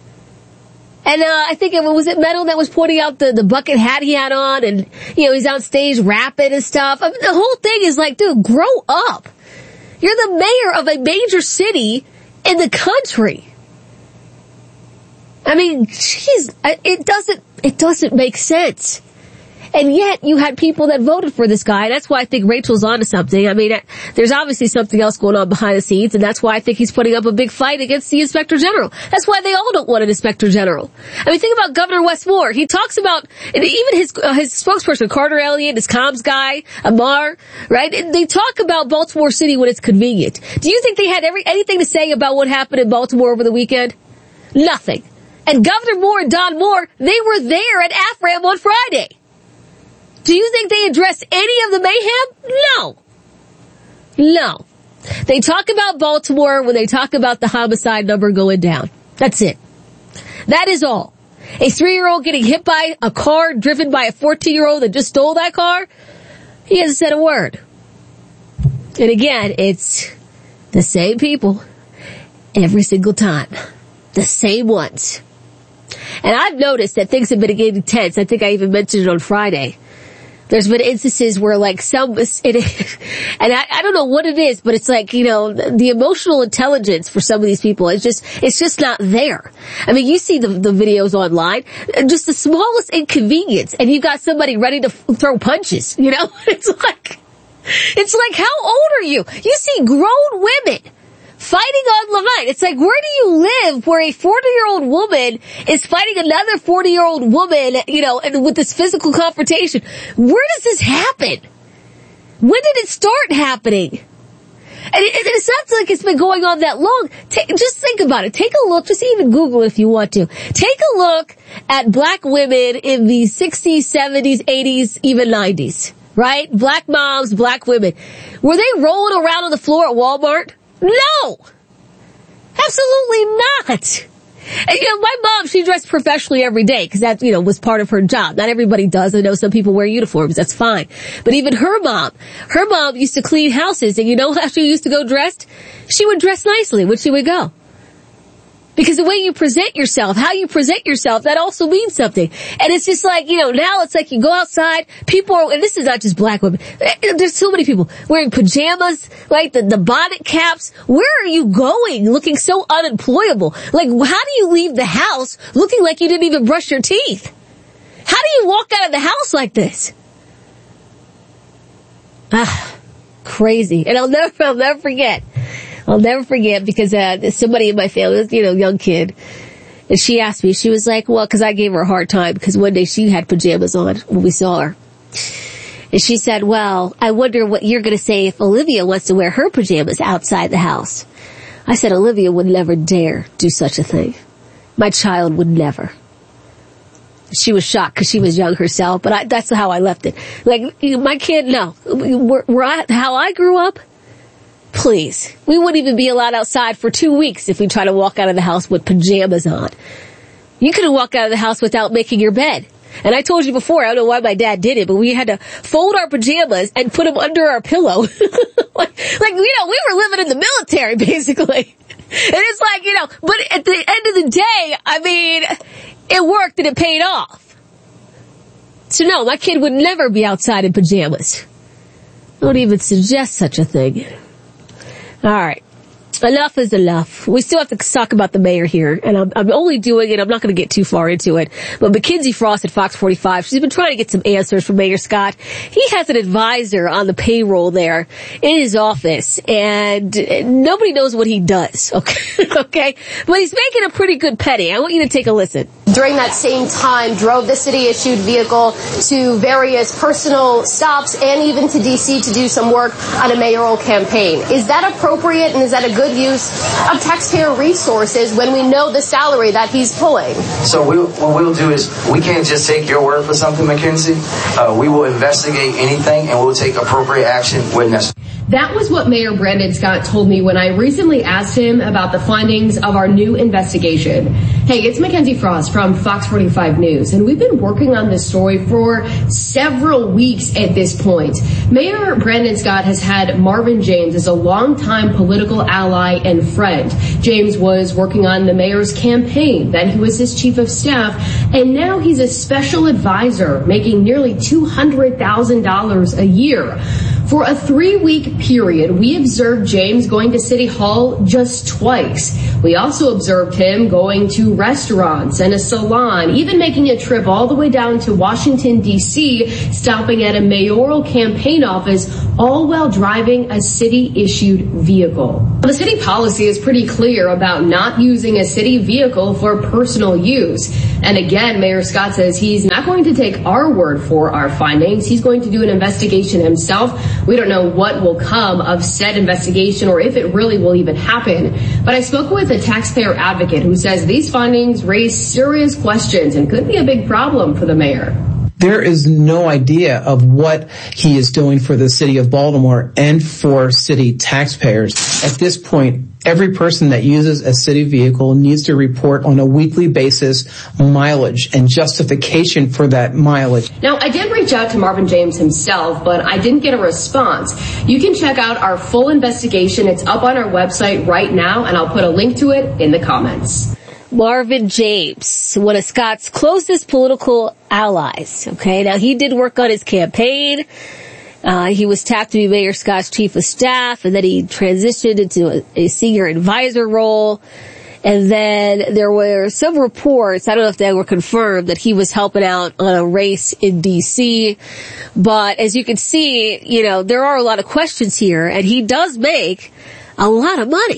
And I think was it Meadow that was pointing out the bucket hat he had on, and he's on stage rapping and stuff. I mean, the whole thing is like, dude, grow up. You're the mayor of a major city in the country. I mean, jeez, it doesn't make sense. And yet you had people that voted for this guy. That's why I think Rachel's onto something. I mean, there's obviously something else going on behind the scenes, and that's why I think he's putting up a big fight against the Inspector General. That's why they all don't want an Inspector General. I mean, think about Governor Wes Moore. He talks about, and even his spokesperson, Carter Elliott, his comms guy, Amar, right? They talk about Baltimore City when it's convenient. Do you think they had anything to say about what happened in Baltimore over the weekend? Nothing. And Governor Moore and Don Moore, they were there at AFRAM on Friday. Do you think they addressed any of the mayhem? No. They talk about Baltimore when they talk about the homicide number going down. That's it. That is all. A 3-year-old getting hit by a car driven by a 14-year-old that just stole that car? He hasn't said a word. And again, it's the same people every single time. The same ones. And I've noticed that things have been getting tense. I think I even mentioned it on Friday. There's been instances where and I don't know what it is, but it's like, the emotional intelligence for some of these people, it's just not there. I mean, you see the videos online, just the smallest inconvenience, and you've got somebody ready to throw punches, It's like, how old are you? You see grown women fighting on Levine. It's like, where do you live where a 40-year-old woman is fighting another 40-year-old woman, and with this physical confrontation? Where does this happen? When did it start happening? And it sounds like it's been going on that long. Just think about it. Take a look. Just even Google it if you want to. Take a look at black women in the 60s, 70s, 80s, even 90s. Right? Black moms, black women. Were they rolling around on the floor at Walmart? No! Absolutely not! And, my mom, she dressed professionally every day because that, was part of her job. Not everybody does. I know some people wear uniforms. That's fine. But even her mom used to clean houses. And how she used to go dressed? She would dress nicely when she would go. Because the way you present yourself, how you present yourself, that also means something. And it's just like, now it's like you go outside, people are, and this is not just black women, there's so many people wearing pajamas, like the bonnet caps. Where are you going looking so unemployable? Like, how do you leave the house looking like you didn't even brush your teeth? How do you walk out of the house like this? Crazy. And I'll never forget. I'll never forget because somebody in my family, young kid, and she asked me, she was like, well, because I gave her a hard time because one day she had pajamas on when we saw her. And she said, well, I wonder what you're going to say if Olivia wants to wear her pajamas outside the house. I said, Olivia would never dare do such a thing. My child would never. She was shocked because she was young herself, but that's how I left it. Like, my kid, no. How I grew up, please. We wouldn't even be allowed outside for 2 weeks if we try to walk out of the house with pajamas on. You couldn't walk out of the house without making your bed. And I told you before, I don't know why my dad did it, but we had to fold our pajamas and put them under our pillow. we were living in the military, basically. And it's like, but at the end of the day, I mean, it worked and it paid off. So no, my kid would never be outside in pajamas. Don't even suggest such a thing. All right. Enough is enough. We still have to talk about the mayor here, and I'm only doing it, I'm not going to get too far into it, but Mackenzie Frost at Fox 45, she's been trying to get some answers from Mayor Scott. He has an advisor on the payroll there in his office, and nobody knows what he does, okay? But he's making a pretty good penny. I want you to take a listen. During that same time, drove the city-issued vehicle to various personal stops and even to D.C. to do some work on a mayoral campaign. Is that appropriate, and is that a good use of taxpayer resources when we know the salary that he's pulling? So what we'll do is we can't just take your word for something, Mackenzie. We will investigate anything, and we'll take appropriate action when necessary. That was what Mayor Brandon Scott told me when I recently asked him about the findings of our new investigation. Hey, it's Mackenzie Frost from Fox 45 News, and we've been working on this story for several weeks at this point. Mayor Brandon Scott has had Marvin James as a longtime political ally and friend. James was working on the mayor's campaign, then he was his chief of staff, and now he's a special advisor making nearly $200,000 a year. For a 3-week period, we observed James going to City Hall just twice. We also observed him going to restaurants and a salon, even making a trip all the way down to Washington, D.C., stopping at a mayoral campaign office, all while driving a city-issued vehicle. The city policy is pretty clear about not using a city vehicle for personal use. And again, Mayor Scott says he's not going to take our word for our findings. He's going to do an investigation himself. We don't know what will come of said investigation or if it really will even happen. But I spoke with a taxpayer advocate who says these findings raise serious questions and could be a big problem for the mayor. There is no idea of what he is doing for the city of Baltimore and for city taxpayers. At this point, every person that uses a city vehicle needs to report on a weekly basis mileage and justification for that mileage. Now, I did reach out to Marvin James himself, but I didn't get a response. You can check out our full investigation. It's up on our website right now, and I'll put a link to it in the comments. Marvin James, one of Scott's closest political allies. Okay, now he did work on his campaign. He was tapped to be Mayor Scott's chief of staff, and then he transitioned into a senior advisor role. And then there were some reports, I don't know if they were confirmed, that he was helping out on a race in D.C. But as you can see, you know, there are a lot of questions here, and he does make a lot of money.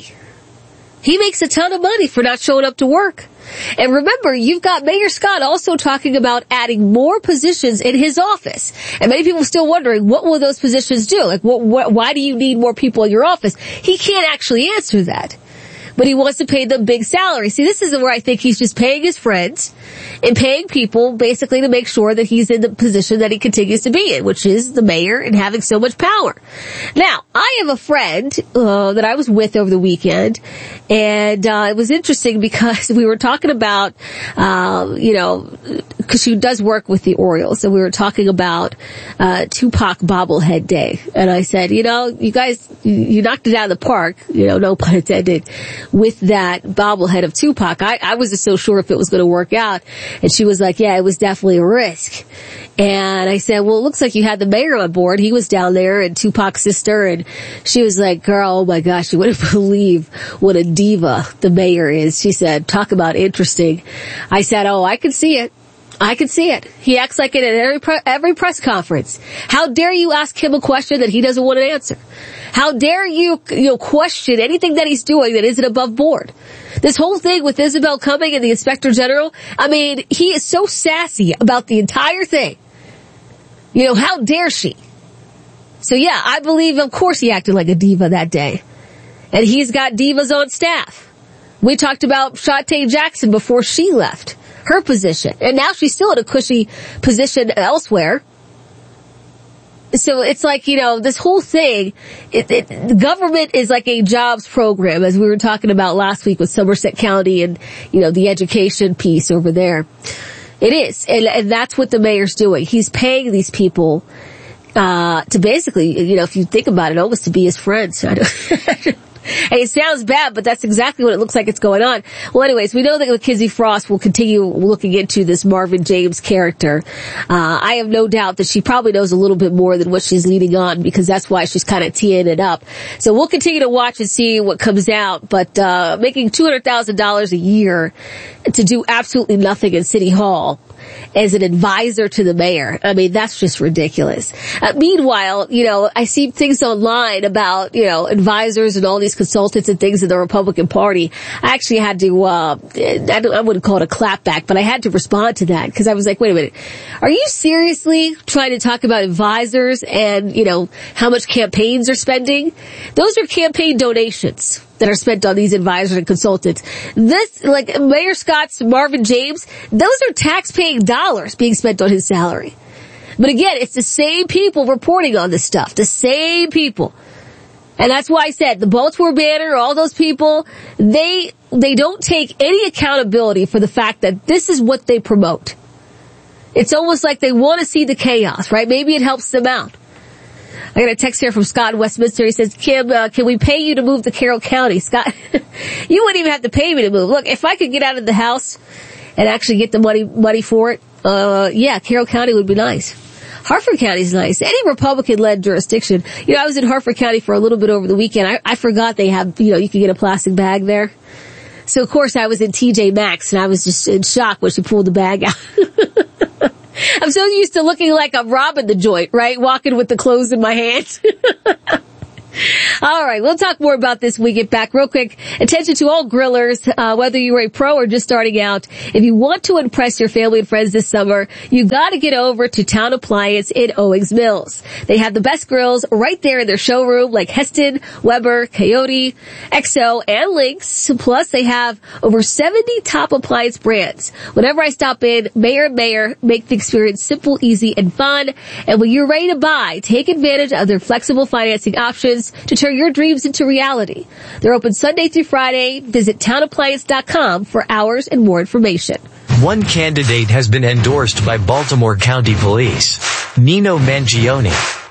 He makes a ton of money for not showing up to work. And remember, you've got Mayor Scott also talking about adding more positions in his office. And many people are still wondering, what will those positions do? Like, why do you need more people in your office? He can't actually answer that. But he wants to pay them big salaries. See, this is where I think he's just paying his friends and paying people basically to make sure that he's in the position that he continues to be in, which is the mayor and having so much power. Now, I have a friend that I was with over the weekend, and it was interesting because we were talking about, because she does work with the Orioles, and we were talking about Tupac bobblehead day. And I said, you guys, you knocked it out of the park, no pun intended, with that bobblehead of Tupac. I wasn't so sure if it was going to work out. And she was like, yeah, it was definitely a risk. And I said, well, it looks like you had the mayor on board. He was down there, and Tupac's sister, and she was like, girl, oh my gosh, you wouldn't believe what a diva the mayor is. She said, talk about interesting. I said, oh, I can see it. I can see it. He acts like it at every press conference. How dare you ask him a question that he doesn't want to answer? How dare you question anything that he's doing that isn't above board? This whole thing with Isabel Cumming and the Inspector General, I mean, he is so sassy about the entire thing. How dare she? So yeah, I believe, of course, he acted like a diva that day. And he's got divas on staff. We talked about Shantae Jackson before she left her position. And now she's still in a cushy position elsewhere. So it's like, this whole thing, the government is like a jobs program, as we were talking about last week with Somerset County and, the education piece over there. It is. And that's what the mayor's doing. He's paying these people, to basically, if you think about it, almost to be his friends. Hey, it sounds bad, but that's exactly what it looks like it's going on. Well, anyways, we know that Mackenzie Frost will continue looking into this Marvin James character. I have no doubt that she probably knows a little bit more than what she's leading on, because that's why she's kind of teeing it up. So we'll continue to watch and see what comes out, but making $200,000 a year to do absolutely nothing in City Hall as an advisor to the mayor. I mean, that's just ridiculous. Meanwhile, I see things online about, advisors and all these consultants and things in the Republican Party. I actually had to, I wouldn't call it a clapback, but I had to respond to that because I was like, wait a minute. Are you seriously trying to talk about advisors and, how much campaigns are spending? Those are campaign donations that are spent on these advisors and consultants. This, like Mayor Scott's Marvin James, those are tax-paying dollars being spent on his salary. But again, it's the same people reporting on this stuff. The same people. And that's why I said the Baltimore Banner, all those people, they don't take any accountability for the fact that this is what they promote. It's almost like they want to see the chaos, right? Maybe it helps them out. I got a text here from Scott in Westminster. He says, Kim, can we pay you to move to Carroll County? Scott, you wouldn't even have to pay me to move. Look, if I could get out of the house and actually get the money for it, yeah, Carroll County would be nice. Harford County's nice. Any Republican-led jurisdiction. I was in Harford County for a little bit over the weekend. I forgot they have, you can get a plastic bag there. So, of course, I was in TJ Maxx, and I was just in shock when she pulled the bag out. I'm so used to looking like I'm robbing the joint, right? Walking with the clothes in my hands. All right, we'll talk more about this when we get back. Real quick, attention to all grillers, whether you're a pro or just starting out. If you want to impress your family and friends this summer, you got to get over to Town Appliance in Owings Mills. They have the best grills right there in their showroom, like Heston, Weber, Coyote, XO, and Lynx. Plus, they have over 70 top appliance brands. Whenever I stop in, Mayor and Mayor make the experience simple, easy, and fun. And when you're ready to buy, take advantage of their flexible financing options to turn your dreams into reality. They're open Sunday through Friday. Visit townappliance.com for hours and more information. One candidate has been endorsed by Baltimore County Police, Nino Mangione.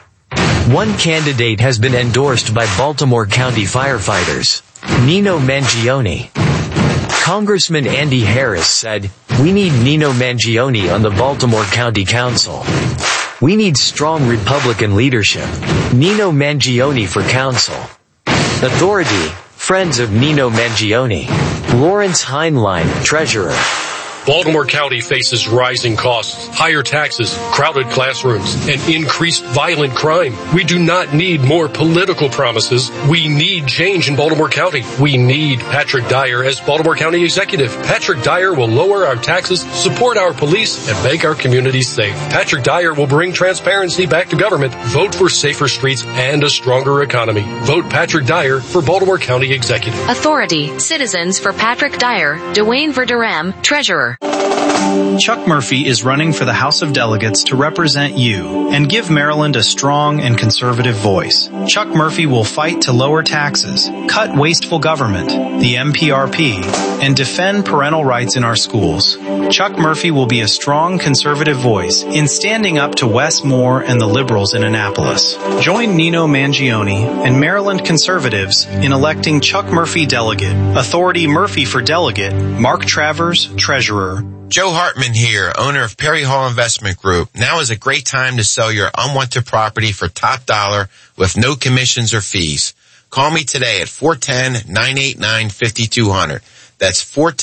One candidate has been endorsed by Baltimore County firefighters, Nino Mangione. Congressman Andy Harris said, "We need Nino Mangione on the Baltimore County Council. We need strong Republican leadership. Nino Mangione for council." Authority, Friends of Nino Mangione. Lawrence Heinlein, Treasurer. Baltimore County faces rising costs, higher taxes, crowded classrooms, and increased violent crime. We do not need more political promises. We need change in Baltimore County. We need Patrick Dyer as Baltimore County Executive. Patrick Dyer will lower our taxes, support our police, and make our communities safe. Patrick Dyer will bring transparency back to government. Vote for safer streets and a stronger economy. Vote Patrick Dyer for Baltimore County Executive. Authority, Citizens for Patrick Dyer, Dwayne Verderame, Treasurer. Chuck Murphy is running for the House of Delegates to represent you and give Maryland a strong and conservative voice. Chuck Murphy will fight to lower taxes, cut wasteful government, the MPRP, and defend parental rights in our schools. Chuck Murphy will be a strong conservative voice in standing up to Wes Moore and the liberals in Annapolis. Join Nino Mangione and Maryland conservatives in electing Chuck Murphy delegate. Authority Murphy for delegate, Mark Travers, Treasurer. Joe Hartman here, owner of Perry Hall Investment Group. Now is a great time to sell your unwanted property for top dollar with no commissions or fees. Call me today at 410-989-5200. That's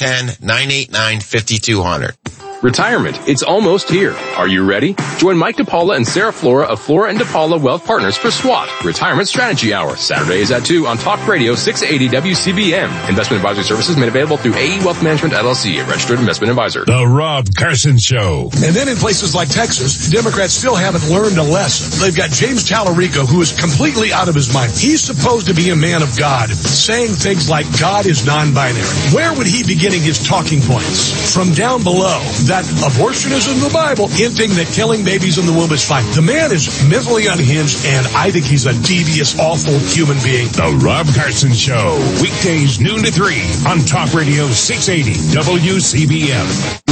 410-989-5200. Retirement, it's almost here. Are you ready? Join Mike DePaula and Sarah Flora of Flora and DePaula Wealth Partners for SWAT, Retirement Strategy Hour, Saturdays at 2 on Talk Radio 680 WCBM. Investment advisory services made available through AE Wealth Management LLC, a registered investment advisor. The Rob Carson Show. And then in places like Texas, Democrats still haven't learned a lesson. They've got James Tallarico, who is completely out of his mind. He's supposed to be a man of God, saying things like God is non-binary. Where would he be getting his talking points? From down below, that abortion is in the Bible, hinting that killing babies in the womb is fine. The man is mentally unhinged, and I think he's a devious, awful human being. The Rob Carson Show, weekdays noon to 3 on Talk Radio 680 WCBM.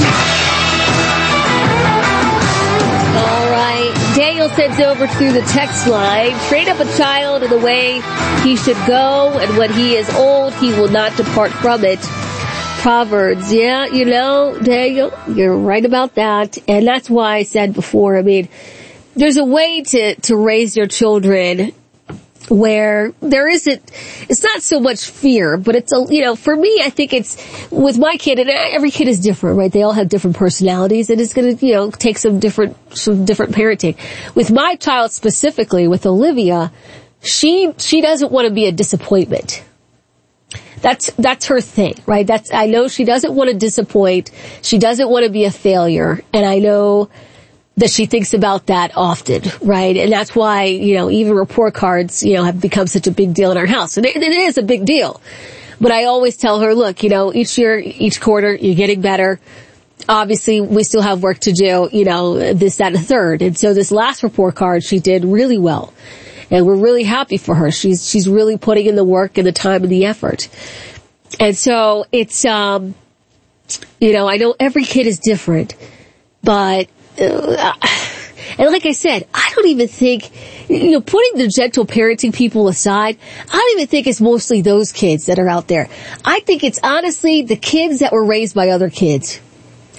All right, Daniel sends over to the text line, train up a child in the way he should go, and when he is old, he will not depart from it. Proverbs, yeah, Daniel, you're right about that. And that's why I said before, there's a way to raise your children where there isn't, it's not so much fear, but it's, for me, I think it's, with my kid, and every kid is different, right? They all have different personalities, and it's gonna, take some different parenting. With my child specifically, with Olivia, she doesn't want to be a disappointment. That's her thing, right? I know she doesn't want to disappoint. She doesn't want to be a failure. And I know that she thinks about that often, right? And that's why, even report cards, have become such a big deal in our house. And it is a big deal. But I always tell her, look, each year, each quarter, you're getting better. Obviously, we still have work to do, this, that, and the third. And so this last report card, she did really well. And we're really happy for her. She's really putting in the work and the time and the effort. And so it's, I know every kid is different, but, and like I said, I don't even think, putting the gentle parenting people aside, I don't even think it's mostly those kids that are out there. I think it's honestly the kids that were raised by other kids.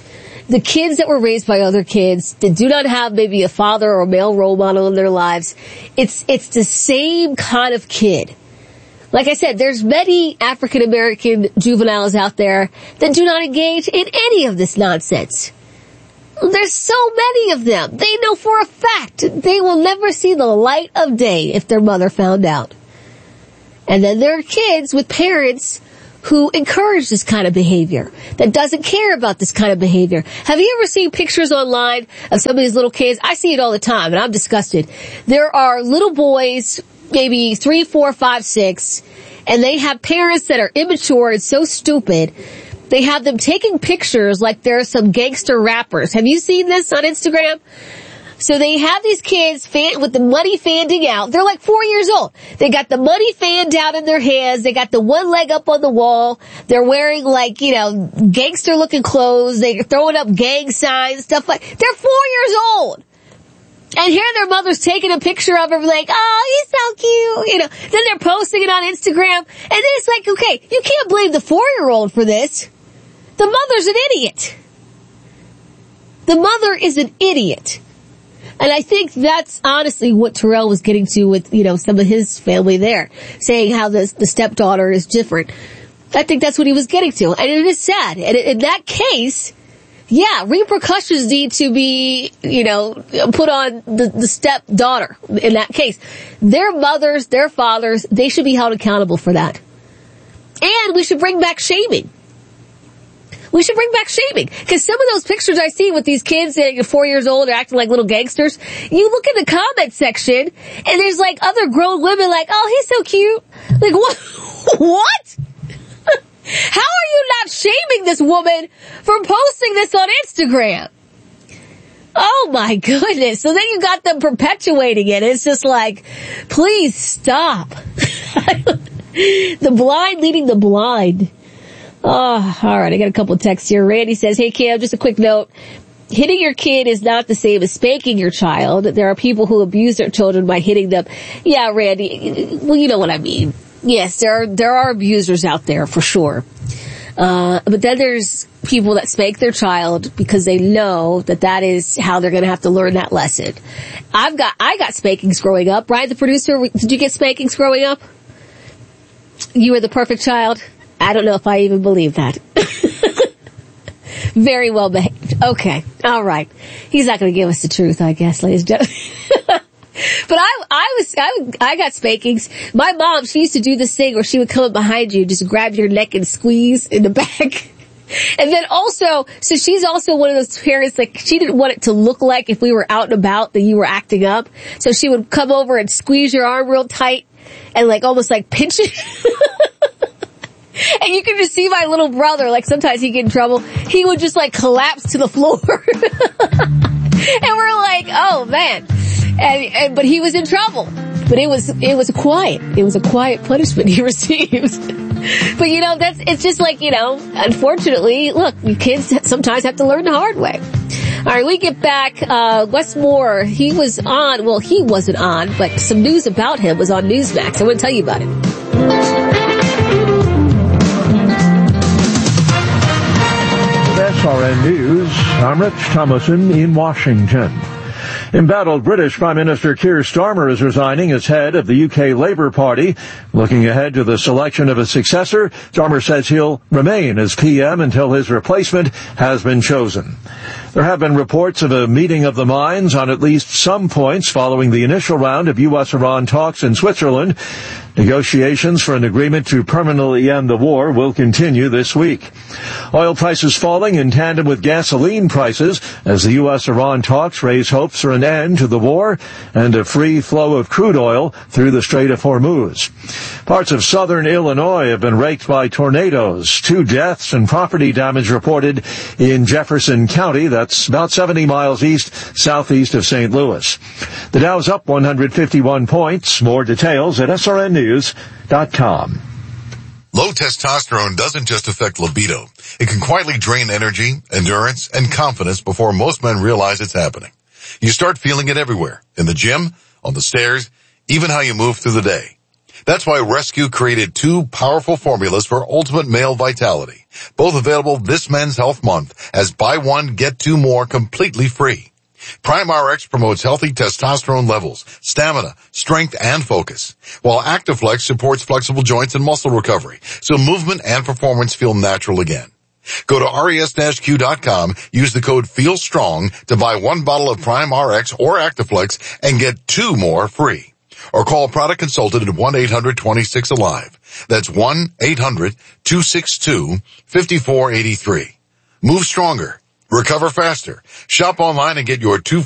the kids that were raised by other kids that do not have maybe a father or a male role model in their lives. It's the same kind of kid. Like I said, there's many African American juveniles out there that do not engage in any of this nonsense. There's so many of them. They know for a fact they will never see the light of day if their mother found out. And then there are kids with parents who encourage this kind of behavior, that doesn't care about this kind of behavior. Have you ever seen pictures online of some of these little kids? I see it all the time, and I'm disgusted. There are little boys, maybe 3, 4, 5, 6, and they have parents that are immature and so stupid. They have them taking pictures like they're some gangster rappers. Have you seen this on Instagram? So they have these kids with the money fanned out. They're like 4 years old. They got the money fanned out in their hands. They got the one leg up on the wall. They're wearing like, gangster looking clothes. They're throwing up gang signs, stuff like, they're 4 years old. And here their mother's taking a picture of him like, oh, he's so cute. Then they're posting it on Instagram. And then it's like, okay, you can't blame the 4-year-old for this. The mother's an idiot. The mother is an idiot. And I think that's honestly what Terrell was getting to with, some of his family there, saying how the stepdaughter is different. I think that's what he was getting to. And it is sad. And in that case, yeah, repercussions need to be, put on the stepdaughter in that case. Their mothers, their fathers, they should be held accountable for that. And we should bring back shaming. We should bring back shaming. Because some of those pictures I see with these kids that are 4 years old, they're acting like little gangsters. You look in the comment section, and there's like other grown women like, oh, he's so cute. Like, what? What? How are you not shaming this woman for posting this on Instagram? Oh my goodness. So then you got them perpetuating it. It's just like, please stop. The blind leading the blind. Oh, all right. I got a couple of texts here. Randy says, hey, Cam, just a quick note. Hitting your kid is not the same as spanking your child. There are people who abuse their children by hitting them. Yeah, Randy. Well, you know what I mean. Yes, there are abusers out there for sure. But then there's people that spank their child because they know that is how they're going to have to learn that lesson. I got spankings growing up. Ryan, the producer, did you get spankings growing up? You were the perfect child? I don't know if I even believe that. Very well behaved. Okay. All right. He's not going to give us the truth, I guess, ladies and gentlemen. But I got spankings. My mom, she used to do this thing where she would come up behind you, just grab your neck and squeeze in the back. And then also, so she's also one of those parents, like, she didn't want it to look like if we were out and about that you were acting up. So she would come over and squeeze your arm real tight and like almost like pinch it. And you can just see my little brother, like sometimes he'd get in trouble. He would just like collapse to the floor. And we're like, oh man. But he was in trouble. But it was quiet. It was a quiet punishment he received. But it's just like, unfortunately, look, kids sometimes have to learn the hard way. Alright, we get back, Wes Moore, he wasn't on, but some news about him was on Newsmax. I want to tell you about it. SRN News, I'm Rich Thomason in Washington. Embattled British Prime Minister Keir Starmer is resigning as head of the UK Labour Party. Looking ahead to the selection of a successor, Starmer says he'll remain as PM until his replacement has been chosen. There have been reports of a meeting of the minds on at least some points following the initial round of U.S.-Iran talks in Switzerland. Negotiations for an agreement to permanently end the war will continue this week. Oil prices falling in tandem with gasoline prices as the U.S.-Iran talks raise hopes for an end to the war and a free flow of crude oil through the Strait of Hormuz. Parts of southern Illinois have been raked by tornadoes. 2 deaths and property damage reported in Jefferson County. That's about 70 miles southeast of St. Louis. The Dow's up 151 points. More details at srnnews.com. Low testosterone doesn't just affect libido. It can quietly drain energy, endurance, and confidence before most men realize it's happening. You start feeling it everywhere. In the gym, on the stairs, even how you move through the day. That's why Rescue created 2 powerful formulas for ultimate male vitality, both available this Men's Health Month as buy one, get 2 more completely free. Prime RX promotes healthy testosterone levels, stamina, strength, and focus, while Actiflex supports flexible joints and muscle recovery, so movement and performance feel natural again. Go to res-q.com, use the code FEELSTRONG to buy 1 bottle of Prime RX or Actiflex and get 2 more free. Or call a product consultant at 1-800-26-ALIVE. That's 1-800-262-5483. Move stronger. Recover faster. Shop online and get your 2